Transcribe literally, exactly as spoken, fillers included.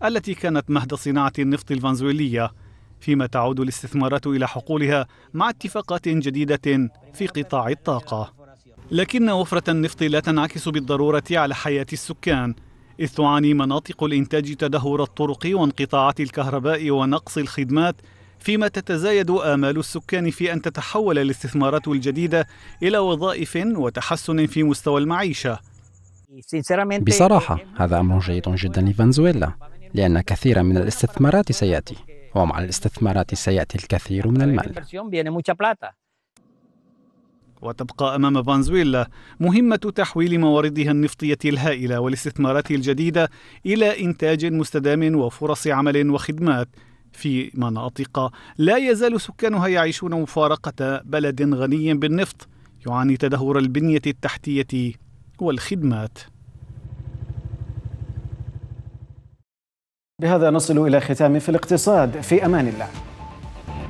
التي كانت مهد صناعة النفط الفنزويلية، فيما تعود الاستثمارات إلى حقولها مع اتفاقات جديدة في قطاع الطاقة. لكن وفرة النفط لا تنعكس بالضرورة على حياة السكان، إذ تعاني مناطق الإنتاج تدهور الطرق وانقطاعات الكهرباء ونقص الخدمات، فيما تتزايد آمال السكان في أن تتحول الاستثمارات الجديدة إلى وظائف وتحسن في مستوى المعيشة. بصراحة هذا أمر جيد جدا لفنزويلا، لأن كثيرا من الاستثمارات سيأتي، ومع الاستثمارات سيأتي الكثير من المال. وتبقى أمام فنزويلا مهمة تحويل مواردها النفطية الهائلة والاستثمارات الجديدة إلى إنتاج مستدام وفرص عمل وخدمات في مناطق لا يزال سكانها يعيشون مفارقة بلد غني بالنفط يعاني تدهور البنية التحتية والخدمات. بهذا نصل إلى ختام في الاقتصاد. في أمان الله.